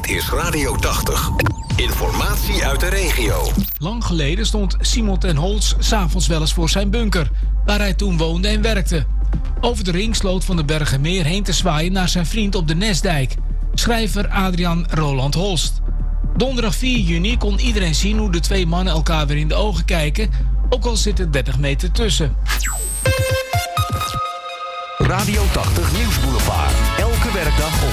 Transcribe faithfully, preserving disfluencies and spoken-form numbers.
is Radio tachtig. Informatie uit de regio. Lang geleden stond Simon ten Holtz 's avonds wel eens voor zijn bunker, waar hij toen woonde en werkte. Over de ringsloot van de Bergenmeer heen te zwaaien naar zijn vriend op de Nesdijk, schrijver Adriaan Roland Holst. Donderdag vier juni kon iedereen zien hoe de twee mannen elkaar weer in de ogen kijken, ook al zit er dertig meter tussen. Radio tachtig Nieuwsboulevard. Elke werkdag op